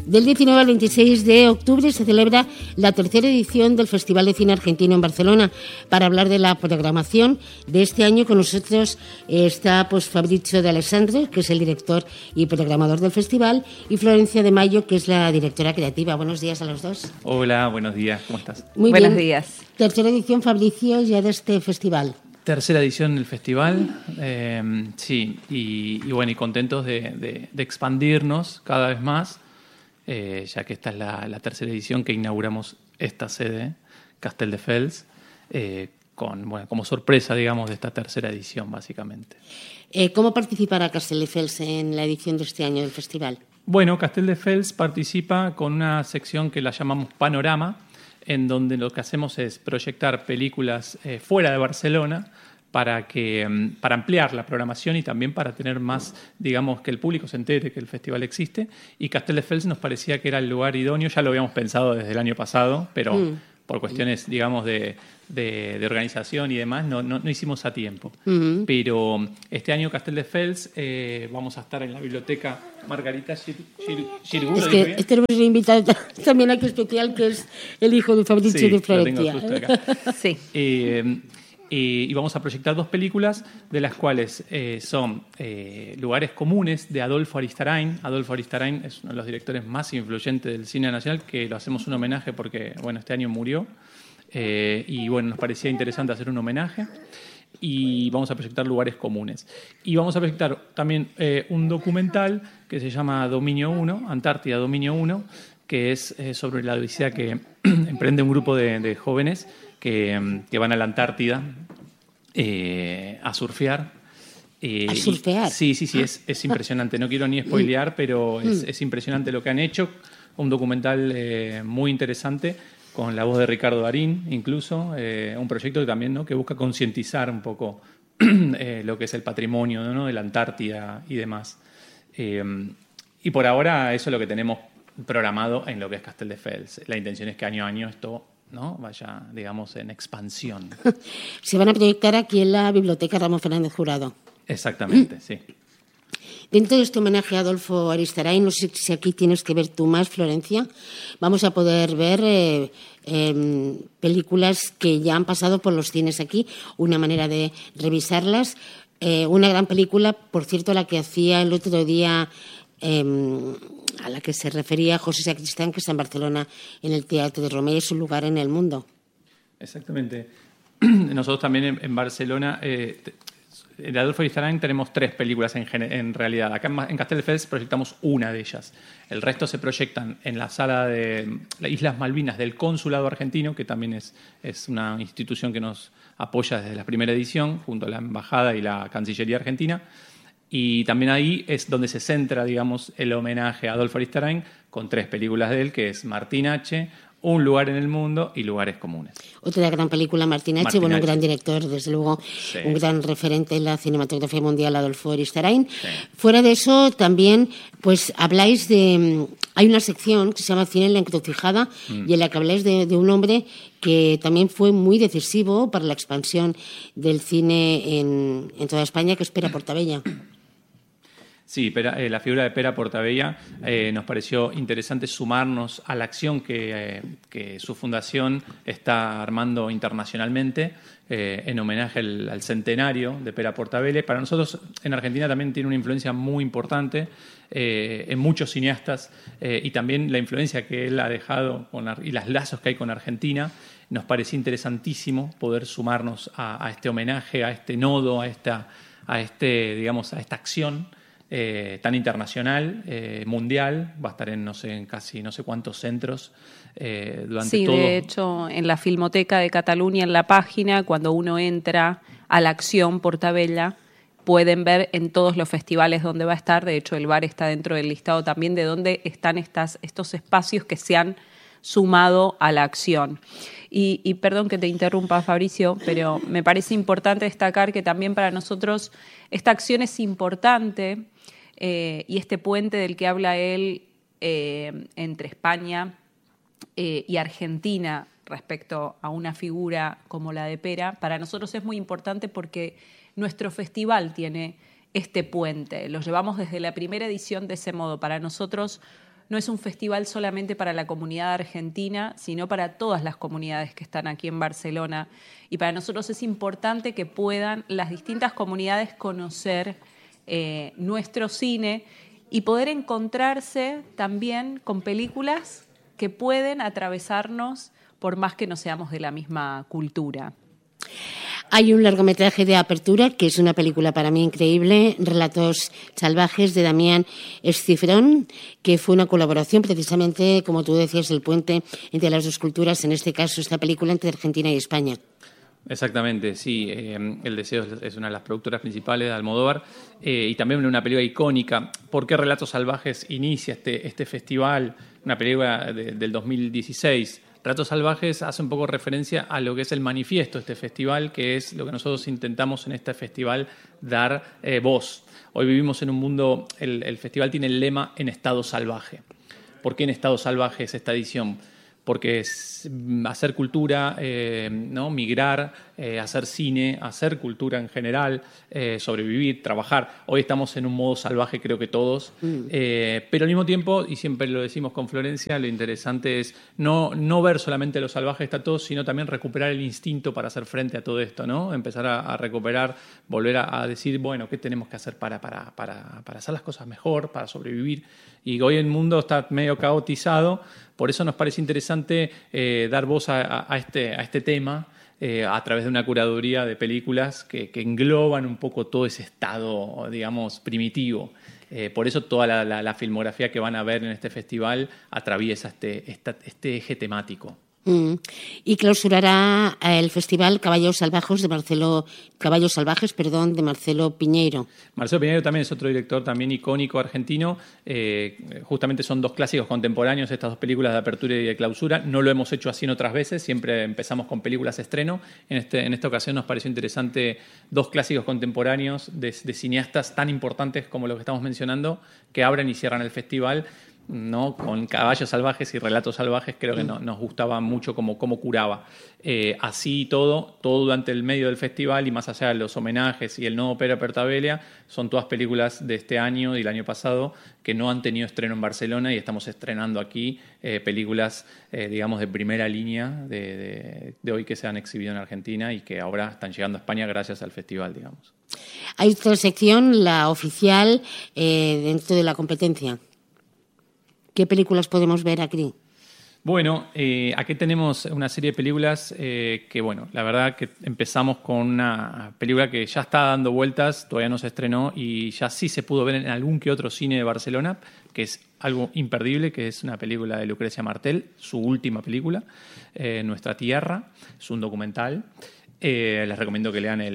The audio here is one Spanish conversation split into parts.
Del 19 al 26 de octubre se celebra la tercera edición del Festival de Cine Argentino en Barcelona. Para hablar de la programación de este año con nosotros está Fabrizio de Alessandro, que es el director y programador del festival, y Florencia de Mayo, que es la directora creativa. Buenos días a los dos. Hola, buenos días, ¿cómo estás? Muy Buenos bien. días. Tercera edición, Fabricio, ya de este festival. Tercera edición del festival, sí, y bueno, y contentos de expandirnos cada vez más, ya que esta es la tercera edición que inauguramos esta sede, Castelldefels, como sorpresa, digamos, de esta tercera edición, básicamente. ¿Cómo participará Castelldefels en la edición de este año del festival? Bueno, Castelldefels participa con una sección que la llamamos Panorama, en donde lo que hacemos es proyectar películas fuera de Barcelona para ampliar la programación y también para tener más, digamos, que el público se entere que el festival existe. Y Castelldefels nos parecía que era el lugar idóneo, ya lo habíamos pensado desde el año pasado, pero por cuestiones, digamos, de organización y demás, no hicimos a tiempo. Pero este año Castelldefels vamos a estar en la biblioteca Margarita Xirgu. Es que tenemos un invitado también aquí especial, que es el hijo de Fabricio de Florencia. Lo tengo justo acá. Sí. Y vamos a proyectar 2 películas, de las cuales son Lugares Comunes, de Adolfo Aristarain. Adolfo Aristarain es uno de los directores más influyentes del cine nacional, que lo hacemos un homenaje porque, bueno, este año murió. Y bueno, nos parecía interesante hacer un homenaje. Y vamos a proyectar Lugares Comunes. Y vamos a proyectar también un documental que se llama Dominio 1, Antártida Dominio 1, que es sobre la odisea que emprende un grupo de jóvenes que van a la Antártida a surfear. ¿A surfear? Sí, es impresionante. No quiero ni spoilear, pero es impresionante lo que han hecho. Un documental muy interesante, con la voz de Ricardo Darín, incluso. Un proyecto que también, ¿no?, que busca concientizar un poco lo que es el patrimonio, ¿no?, de la Antártida y demás. Y por ahora eso es lo que tenemos programado en lo que es Castelldefels. La intención es que año a año esto, ¿no?, vaya, digamos, en expansión. Se van a proyectar aquí en la Biblioteca Ramón Fernández Jurado. Exactamente, sí. Dentro de este homenaje a Adolfo Aristarain, no sé si aquí tienes que ver tú más, Florencia, vamos a poder ver películas que ya han pasado por los cines aquí, una manera de revisarlas. Una gran película, por cierto, la que hacía el otro día, a la que se refería José Sacristán, que está en Barcelona, en el Teatro de Romea, es un lugar en el mundo. Exactamente. Nosotros también en Barcelona, en Adolfo Aristarain tenemos 3 películas en realidad. Acá en Castelldefels proyectamos una de ellas. El resto se proyectan en la sala de las Islas Malvinas del Consulado Argentino, que también es una institución que nos apoya desde la primera edición, junto a la Embajada y la Cancillería Argentina. Y también ahí es donde se centra, digamos, el homenaje a Adolfo Aristarain, con 3 películas de él, que es Martín H., Un lugar en el mundo y Lugares Comunes. Otra gran película, Martín H., bueno, un gran director, desde luego, sí. Un gran referente en la cinematografía mundial, Adolfo Aristarain. Sí. Fuera de eso, también, pues, habláis de... Hay una sección que se llama Cine en la Encrucijada, y en la que habláis de un hombre que también fue muy decisivo para la expansión del cine en toda España, que es Pere Portabella. Sí, la figura de Pere Portabella nos pareció interesante sumarnos a la acción que su fundación está armando internacionalmente en homenaje al centenario de Pere Portabella. Para nosotros en Argentina también tiene una influencia muy importante en muchos cineastas y también la influencia que él ha dejado y los lazos que hay con Argentina. Nos parecía interesantísimo poder sumarnos a este homenaje, a este nodo, a esta acción tan internacional, mundial. Va a estar en casi no sé cuántos centros durante todo. Sí, de hecho, en la Filmoteca de Cataluña, en la página, cuando uno entra a la acción Portabella, pueden ver en todos los festivales donde va a estar. De hecho, el bar está dentro del listado también de dónde están estos espacios que se han sumado a la acción. Y perdón que te interrumpa, Fabricio, pero me parece importante destacar que también para nosotros esta acción es importante, y este puente del que habla él entre España y Argentina respecto a una figura como la de Pere, para nosotros es muy importante porque nuestro festival tiene este puente. Lo llevamos desde la primera edición de ese modo. Para nosotros no es un festival solamente para la comunidad argentina, sino para todas las comunidades que están aquí en Barcelona. Y para nosotros es importante que puedan las distintas comunidades conocer nuestro cine y poder encontrarse también con películas que pueden atravesarnos por más que no seamos de la misma cultura. Hay un largometraje de apertura, que es una película para mí increíble, Relatos salvajes, de Damián Escifrón, que fue una colaboración precisamente, como tú decías, el puente entre las dos culturas, en este caso esta película entre Argentina y España. Exactamente, sí. El Deseo es una de las productoras principales de Almodóvar y también una película icónica. ¿Por qué Relatos Salvajes inicia este festival? Una película del 2016. Relatos Salvajes hace un poco referencia a lo que es el manifiesto de este festival, que es lo que nosotros intentamos en este festival dar voz. Hoy vivimos en un mundo, el festival tiene el lema en estado salvaje. ¿Por qué en estado salvaje es esta edición? Porque es hacer cultura, ¿no? Migrar, hacer cine, hacer cultura en general, sobrevivir, trabajar. Hoy estamos en un modo salvaje, creo que todos, pero al mismo tiempo, y siempre lo decimos con Florencia, lo interesante es no ver solamente lo salvaje está todo, sino también recuperar el instinto para hacer frente a todo esto, ¿no? Empezar a recuperar, volver a decir, bueno, ¿qué tenemos que hacer para hacer las cosas mejor, para sobrevivir? Y hoy el mundo está medio caotizado. Por eso nos parece interesante dar voz a este tema a través de una curaduría de películas que engloban un poco todo ese estado, digamos, primitivo. Por eso toda la filmografía que van a ver en este festival atraviesa este eje temático. Y clausurará el festival Caballos Salvajes de Marcelo Piñeiro. Marcelo Piñeiro también es otro director también icónico argentino. Justamente son dos clásicos contemporáneos, estas dos películas de apertura y de clausura. No lo hemos hecho así en otras veces, siempre empezamos con películas estreno. En esta ocasión nos pareció interesante dos clásicos contemporáneos de cineastas tan importantes como los que estamos mencionando, que abren y cierran el festival, ¿no? Con Caballos Salvajes y Relatos Salvajes. Creo que nos gustaba mucho cómo curaba. Así todo durante el medio del festival y más allá de los homenajes y el no Opera Pertavelia, son todas películas de este año y el año pasado que no han tenido estreno en Barcelona y estamos estrenando aquí películas, digamos, de primera línea de hoy que se han exhibido en Argentina y que ahora están llegando a España gracias al festival, digamos. Hay otra sección, la oficial, dentro de la competencia. ¿Qué películas podemos ver aquí? Bueno, aquí tenemos una serie de películas que, bueno, la verdad que empezamos con una película que ya está dando vueltas, todavía no se estrenó y ya sí se pudo ver en algún que otro cine de Barcelona, que es algo imperdible, que es una película de Lucrecia Martel, su última película, Nuestra Tierra, es un documental. Les recomiendo que lean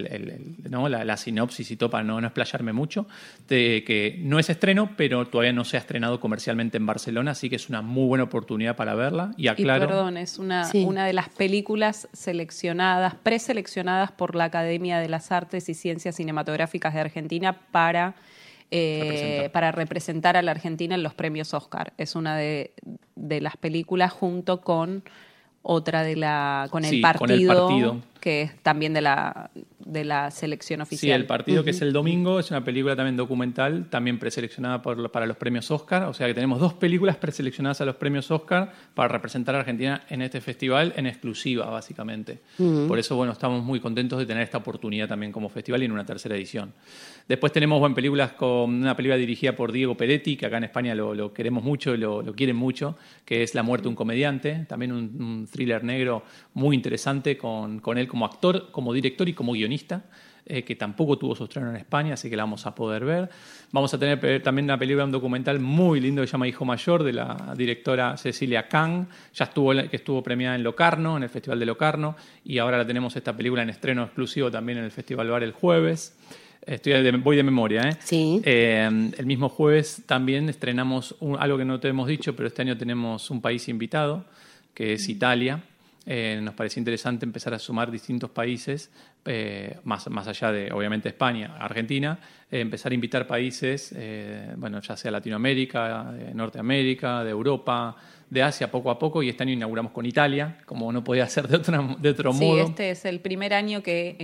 la sinopsis y todo para no explayarme mucho, de que no es estreno, pero todavía no se ha estrenado comercialmente en Barcelona, así que es una muy buena oportunidad para verla. Y aclaro... Y perdón, es una de las películas preseleccionadas por la Academia de las Artes y Ciencias Cinematográficas de Argentina para representar a la Argentina en los premios Oscar. Es una de las películas junto con otra con el partido, que es también de la selección oficial. Sí, El Partido, que es el domingo, es una película también documental, también preseleccionada para los premios Oscar. O sea que tenemos dos películas preseleccionadas a los premios Oscar para representar a Argentina en este festival en exclusiva, básicamente. Por eso, bueno, estamos muy contentos de tener esta oportunidad también como festival y en una tercera edición. Después tenemos películas con una película dirigida por Diego Peretti, que acá en España lo queremos mucho y lo quieren mucho, que es La muerte de un comediante, también un thriller negro muy interesante con él como actor, como director y como guionista, que tampoco tuvo su estreno en España, así que la vamos a poder ver. Vamos a tener también una película, un documental muy lindo que se llama Hijo Mayor, de la directora Cecilia Kang, que estuvo premiada en Locarno, en el Festival de Locarno, y ahora la tenemos esta película en estreno exclusivo también en el Festival Bar el jueves. Voy de memoria, ¿eh? Sí. El mismo jueves también estrenamos algo que no te hemos dicho, pero este año tenemos un país invitado, que es Italia. Nos pareció interesante empezar a sumar distintos países, más allá de, obviamente, España, Argentina, empezar a invitar países, ya sea Latinoamérica, de Norteamérica, de Europa, de Asia, poco a poco, y este año inauguramos con Italia, como no podía ser de otro modo. Sí, este es el primer año que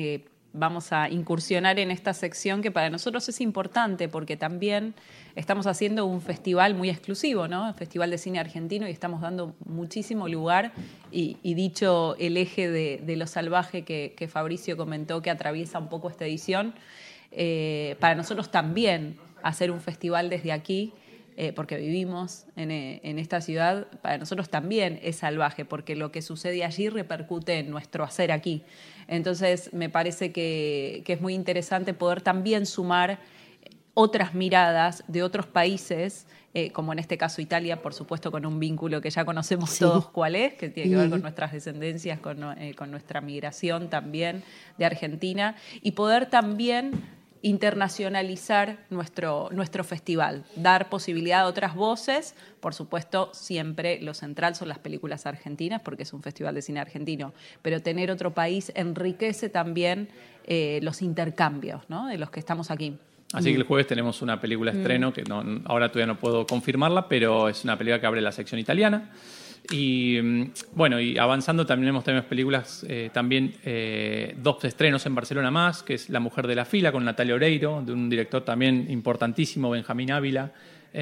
vamos a incursionar en esta sección que para nosotros es importante porque también estamos haciendo un festival muy exclusivo, ¿no? El Festival de Cine Argentino, y estamos dando muchísimo lugar y dicho el eje de lo salvaje que Fabricio comentó que atraviesa un poco esta edición, para nosotros también hacer un festival desde aquí, porque vivimos en esta ciudad, para nosotros también es salvaje, porque lo que sucede allí repercute en nuestro hacer aquí. Entonces, me parece que es muy interesante poder también sumar otras miradas de otros países, como en este caso Italia, por supuesto, con un vínculo que ya conocemos todos cuál es, que tiene que ver con nuestras descendencias, con nuestra migración también de Argentina, y poder también internacionalizar nuestro festival, dar posibilidad a otras voces. Por supuesto, siempre lo central son las películas argentinas, porque es un festival de cine argentino, pero tener otro país enriquece también los intercambios, ¿no?, de los que estamos aquí. Así que el jueves tenemos una película estreno, que ahora todavía no puedo confirmarla, pero es una película que abre la sección italiana. Y bueno, y avanzando también tenemos películas, también 2 estrenos en Barcelona más, que es La mujer de la fila con Natalia Oreiro, de un director también importantísimo, Benjamín Ávila,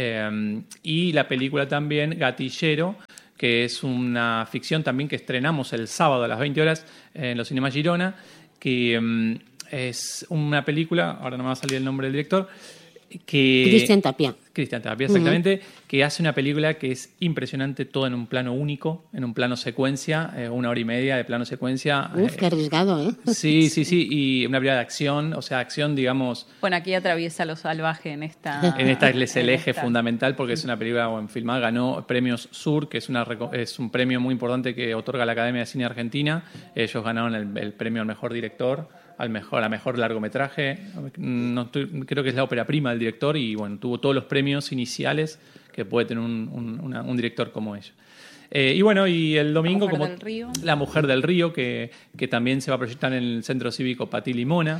y la película también Gatillero, que es una ficción también que estrenamos el sábado a las 20 horas en los Cinemas Girona, que es una película, ahora no me va a salir el nombre del director, Cristian Tapia, exactamente, que hace una película que es impresionante, todo en un plano único, en un plano secuencia, 1 hora y media de plano secuencia. Qué arriesgado, ¿eh? Sí, y una película de acción, o sea, acción, digamos... Bueno, aquí atraviesa lo salvaje en esta... es el eje fundamental, porque es una película filmada, ganó premios Sur, que es un premio muy importante que otorga la Academia de Cine Argentina. Ellos ganaron el premio al mejor director, a mejor largometraje. Creo que es la ópera prima del director, y bueno, tuvo todos los premios iniciales que puede tener un director como ella. Y bueno, y el domingo La mujer del río, que también se va a proyectar en el Centro Cívico Patí Limona,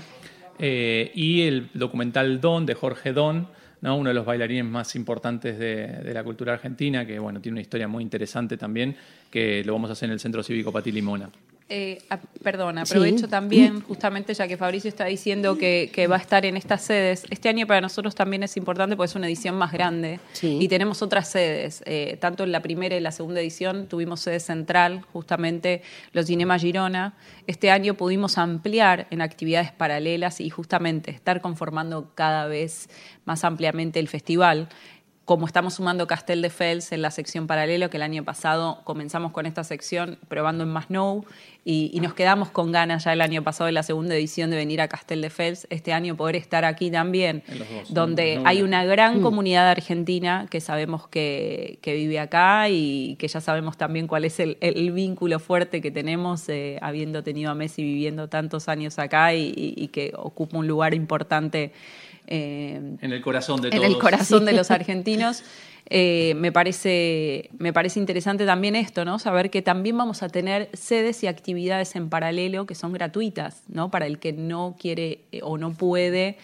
y el documental Don, de Jorge Don, ¿no?, uno de los bailarines más importantes de la cultura argentina, que bueno, tiene una historia muy interesante también, que lo vamos a hacer en el Centro Cívico Patí Limona. Perdón, aprovecho también, justamente ya que Fabricio está diciendo que va a estar en estas sedes. Este año para nosotros también es importante porque es una edición más grande, y tenemos otras sedes. Tanto en la primera y la segunda edición tuvimos sede central, justamente los Cinemas Girona. Este año pudimos ampliar en actividades paralelas y justamente estar conformando cada vez más ampliamente el festival. Como estamos sumando Castelldefels en la sección paralelo, que el año pasado comenzamos con esta sección probando en Masnou, y nos quedamos con ganas ya el año pasado, en la segunda edición, de venir a Castelldefels. Este año poder estar aquí también, donde hay una gran comunidad argentina que sabemos que vive acá, y que ya sabemos también cuál es el vínculo fuerte que tenemos, habiendo tenido a Messi viviendo tantos años acá, y que ocupa un lugar importante en el corazón de todos. En el corazón de los argentinos. Me parece interesante también esto, ¿no? Saber que también vamos a tener sedes y actividades en paralelo que son gratuitas, ¿no?, para el que no quiere o no puede.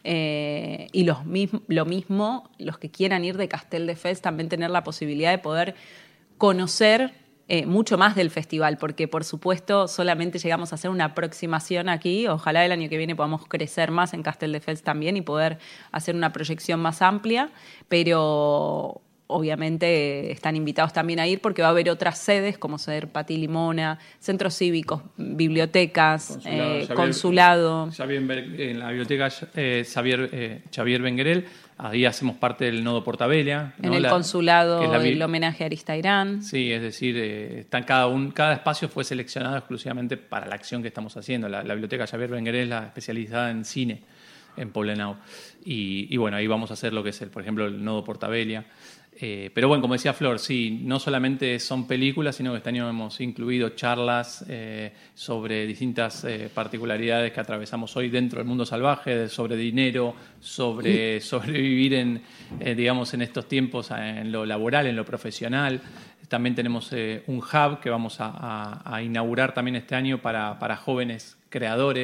Y lo mismo, los que quieran ir de Castelldefels, también tener la posibilidad de poder conocer mucho más del festival, porque por supuesto solamente llegamos a hacer una aproximación aquí. Ojalá el año que viene podamos crecer más en Castelldefels también y poder hacer una proyección más amplia, pero obviamente están invitados también a ir, porque va a haber otras sedes como ser Patí Limona, centros cívicos, bibliotecas, consulado. En la biblioteca Xavier Benguerel, ahí hacemos parte del nodo Portabella. En el consulado, el homenaje a Aristairán. Sí, es decir, cada espacio fue seleccionado exclusivamente para la acción que estamos haciendo. La biblioteca Xavier Benguerel es la especializada en cine en Poblenou. Y bueno, ahí vamos a hacer lo que es, por ejemplo, el nodo Portabella. Pero bueno, como decía Flor, sí, no solamente son películas, sino que este año hemos incluido charlas sobre distintas particularidades que atravesamos hoy dentro del mundo salvaje, sobre dinero, sobre sobrevivir digamos, en estos tiempos, en lo laboral, en lo profesional. También tenemos un hub que vamos a inaugurar también este año para jóvenes creadores,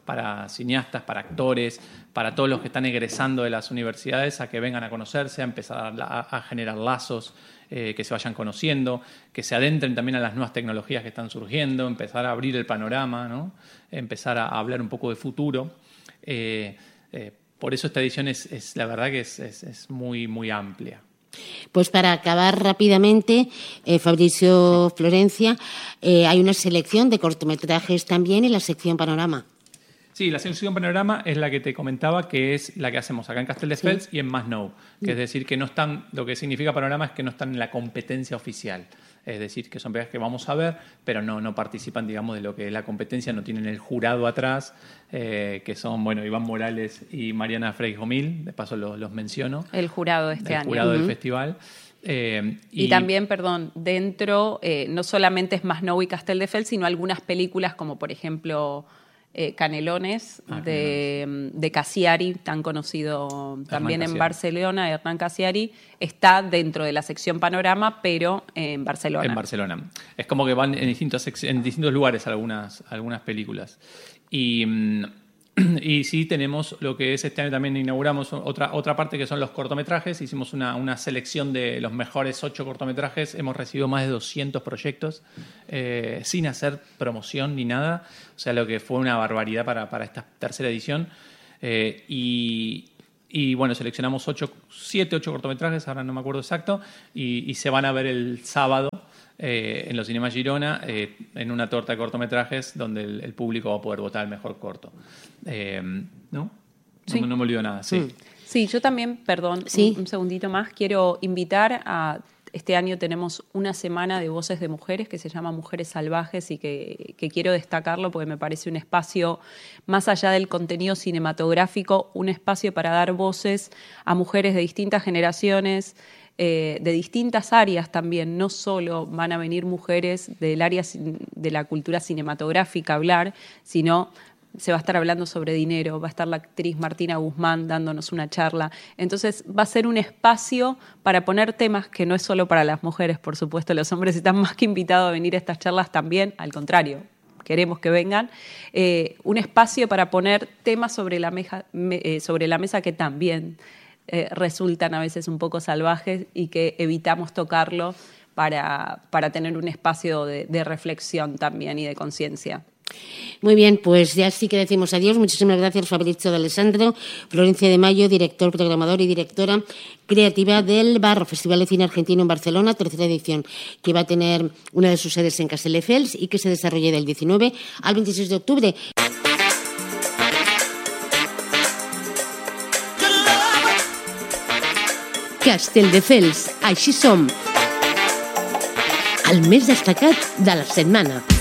para cineastas, para actores, para todos los que están egresando de las universidades a que vengan a conocerse, a empezar a generar lazos, que se vayan conociendo, que se adentren también a las nuevas tecnologías que están surgiendo, empezar a abrir el panorama, ¿no? Empezar a hablar un poco de futuro. Por eso esta edición es la verdad que es muy, muy amplia. Pues para acabar rápidamente, Fabricio Florencia, hay una selección de cortometrajes también en la sección Panorama. Sí, la sección Panorama es la que te comentaba, que es la que hacemos acá en Castelldefels y en Masnou, que es decir, que no están, lo que significa Panorama es que no están en la competencia oficial. Es decir, que son películas que vamos a ver, pero no participan, digamos, de lo que es la competencia, no tienen el jurado atrás, que son, bueno, Iván Morales y Mariana Freijomil, de paso los menciono. El jurado de este año. El jurado del festival. Y también, dentro, no solamente es Masnou y Castelldefels, sino algunas películas como, por ejemplo, Canelones de Cassiari, tan conocido también en Barcelona, Hernán Cassiari, está dentro de la sección Panorama, pero en Barcelona. En Barcelona. Es como que van en distintos lugares algunas películas. Y sí tenemos lo que es este año también inauguramos otra parte que son los cortometrajes. Hicimos una selección de los mejores 8 cortometrajes. Hemos recibido más de 200 proyectos sin hacer promoción ni nada. O sea, lo que fue una barbaridad para esta tercera edición. Y bueno, seleccionamos 7, 8 cortometrajes, ahora no me acuerdo exacto, y se van a ver el sábado en los Cinemas Girona, en una torta de cortometrajes donde el público va a poder votar el mejor corto. ¿No? Sí. No me olvido nada, sí. Sí, yo también, perdón, ¿Sí? un segundito más, quiero invitar a... Este año tenemos una semana de voces de mujeres que se llama Mujeres Salvajes y que quiero destacarlo porque me parece un espacio, más allá del contenido cinematográfico, un espacio para dar voces a mujeres de distintas generaciones, de distintas áreas también. No solo van a venir mujeres del área de la cultura cinematográfica a hablar, sino... Se va a estar hablando sobre dinero, va a estar la actriz Martina Guzmán dándonos una charla. Entonces va a ser un espacio para poner temas que no es solo para las mujeres, por supuesto, los hombres están más que invitados a venir a estas charlas también, al contrario, queremos que vengan. Un espacio para poner temas sobre la mesa que también resultan a veces un poco salvajes y que evitamos tocarlo para tener un espacio de reflexión también y de conciencia. Muy bien, pues ya sí que decimos adiós. Muchísimas gracias, Fabrizio D'Alessandro, Florencia de Mayo, director, programador y directora creativa del Barro, Festival de Cine Argentino en Barcelona, tercera edición, que va a tener una de sus sedes en Castelldefels y que se desarrolla del 19 al 26 de octubre. Castelldefels, així som. El més destacat de la setmana.